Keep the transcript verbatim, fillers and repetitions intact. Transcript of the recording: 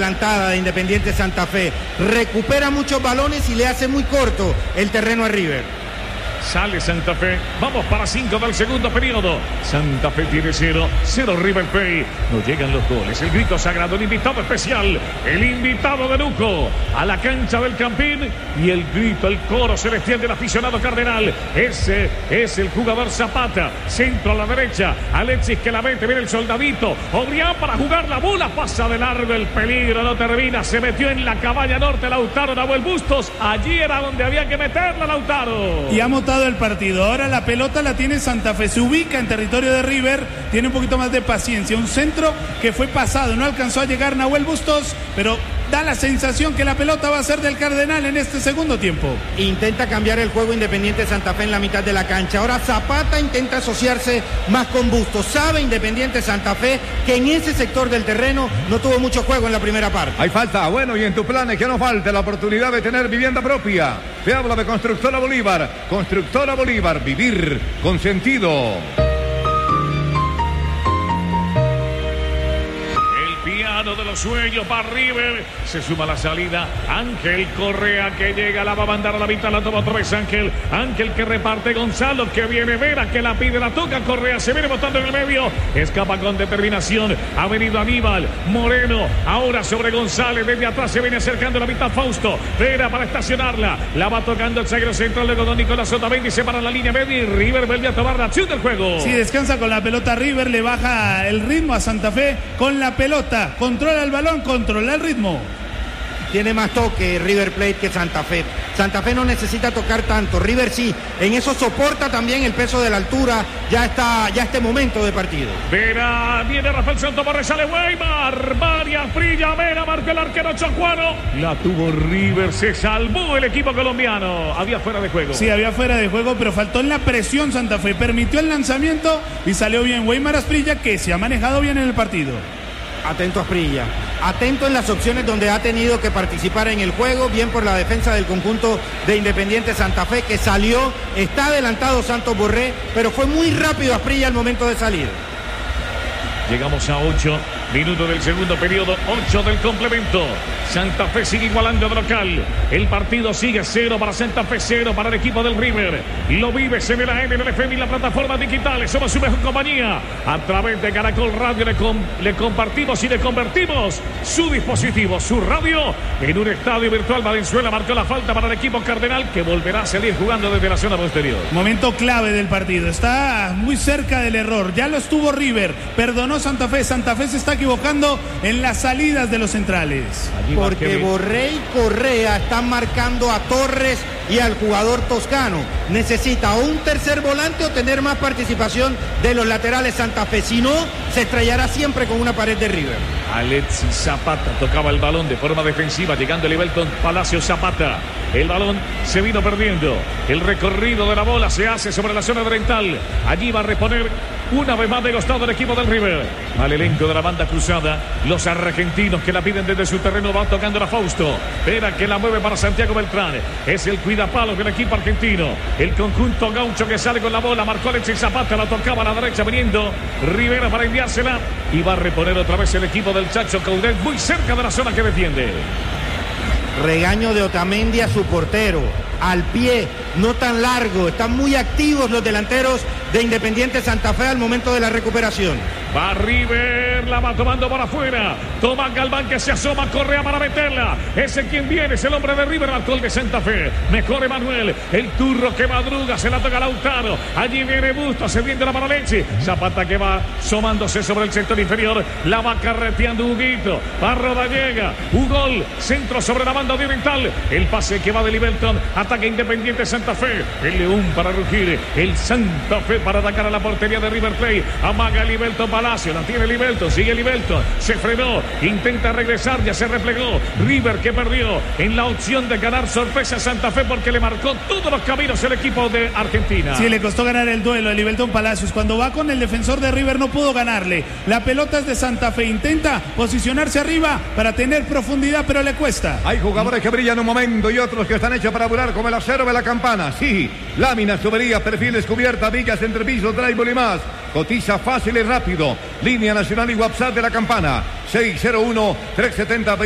adelantada de Independiente Santa Fe. Recupera muchos balones y le hace muy corto el terreno a River. Sale Santa Fe, vamos para cinco del segundo periodo. Santa Fe tiene cero, cero River Plate. No llegan los goles, el grito sagrado, el invitado especial, el invitado de lujo a la cancha del Campín. Y el grito, el coro celestial del aficionado cardenal. Ese es el jugador Zapata, centro a la derecha, Alexis que la mete, viene el soldadito, Obrián para jugar la bola, pasa de largo, el peligro no termina, se metió en la cabaña norte Lautaro Nahuel Bustos, allí era donde había que meterla Lautaro. Y ha montado el partido. Ahora la pelota la tiene Santa Fe, se ubica en territorio de River, tiene un poquito más de paciencia, un centro que fue pasado, no alcanzó a llegar Nahuel Bustos, pero da la sensación que la pelota va a ser del Cardenal en este segundo tiempo. Intenta cambiar el juego Independiente Santa Fe en la mitad de la cancha. Ahora Zapata intenta asociarse más con Bustos. Sabe Independiente Santa Fe que en ese sector del terreno no tuvo mucho juego en la primera parte. Hay falta, bueno, y en tu plan es que no falte la oportunidad de tener vivienda propia. Te habla de Constructora Bolívar. Constructora Bolívar, vivir con sentido. De los sueños para River, se suma la salida Ángel Correa que llega, la va a mandar a la mitad, la toma otra vez Ángel, Ángel que reparte Gonzalo, que viene Vera, que la pide, la toca Correa, se viene botando en el medio, escapa con determinación, ha venido Aníbal, Moreno, ahora sobre González, desde atrás se viene acercando la mitad Fausto, Vera para estacionarla, la va tocando el zaguero central, luego don Nicolás Otamendi se para la línea media y River vuelve a tomar la acción del juego. Sí, descansa con la pelota River, le baja el ritmo a Santa Fe con la pelota, controla el balón, controla el ritmo. Tiene más toque River Plate que Santa Fe. Santa Fe no necesita tocar tanto, River sí. En eso soporta también el peso de la altura. Ya está, ya este momento de partido. Vera, viene Rafael Santoborré, sale Weimar, varias brilla, Vera, marca el arquero Chacuano. La tuvo River, se salvó el equipo colombiano. Había fuera de juego. Sí, había fuera de juego, pero faltó en la presión Santa Fe. Permitió el lanzamiento y salió bien Weimar Asprilla, que se ha manejado bien en el partido. Atento a Asprilla, atento en las opciones donde ha tenido que participar en el juego, bien por la defensa del conjunto de Independiente Santa Fe que salió, está adelantado Santos Borré, pero fue muy rápido Asprilla al momento de salir. Llegamos a ocho minutos del segundo periodo, ocho del complemento. Santa Fe sigue igualando de local. El partido sigue cero para Santa Fe, cero para el equipo del River. Lo vives en el A M, en el F M y las plataformas digitales. Somos su mejor compañía. A través de Caracol Radio le, com le compartimos y le convertimos su dispositivo, su radio, en un estadio virtual. Valenzuela marcó la falta para el equipo cardenal que volverá a salir jugando desde la zona posterior. Momento clave del partido. Está muy cerca del error. Ya lo estuvo River. Perdonó Santa Fe. Santa Fe se está equivocando en las salidas de los centrales. Porque Borré y Correa están marcando a Torres y al jugador toscano. Necesita o un tercer volante o tener más participación de los laterales Santa Fe. Si no, se estrellará siempre con una pared de River. Alexis Zapata tocaba el balón de forma defensiva, llegando Livelton Palacio Zapata. El balón se vino perdiendo. El recorrido de la bola se hace sobre la zona oriental. Allí va a reponer una vez más de costado el equipo del River. Al elenco de la banda cruzada, los argentinos que la piden desde su terreno, va tocando a Fausto. Vera que la mueve para Santiago Beltrán. Es el cuidapalos del equipo argentino. El conjunto gaucho que sale con la bola. Marcó Alexis Zapata, la tocaba a la derecha viniendo Rivera para enviársela. Y va a reponer otra vez el equipo del Chacho Coudet muy cerca de la zona que defiende. Regaño de Otamendi a su portero. Al pie, no tan largo. Están muy activos los delanteros de Independiente Santa Fe al momento de la recuperación. Va River, la va tomando por afuera. Toma Galván que se asoma, Correa para meterla. Ese quien viene, es el hombre de River, al gol de Santa Fe. Mejor Emanuel, el turro que madruga, se la toca Lautaro. Allí viene Busto, se viene la para Leche. Zapata que va asomándose sobre el sector inferior. La va carreteando Huguito. Va Rodallega. Un gol, centro sobre la banda oriental. El pase que va de Livelton. Ataque Independiente Santa Fe. El León para rugir. El Santa Fe para atacar a la portería de River Plate. Amaga Livelton Palacio. La tiene Livelton. Sigue Livelton. Se frenó. Intenta regresar. Ya se replegó. River que perdió en la opción de ganar sorpresa a Santa Fe porque le marcó todos los caminos el equipo de Argentina. Sí, le costó ganar el duelo a Livelton Palacios. Cuando va con el defensor de River no pudo ganarle. La pelota es de Santa Fe. Intenta posicionarse arriba para tener profundidad, pero le cuesta. Hay jugadores que brillan un momento y otros que están hechos para volar como el acero de la campana. Sí, láminas, tuberías, perfiles, cubierta, vigas, entrepisos, drywall y más. Cotiza fácil y rápido. Línea nacional y WhatsApp de la campana. seis cero uno, tres siete cero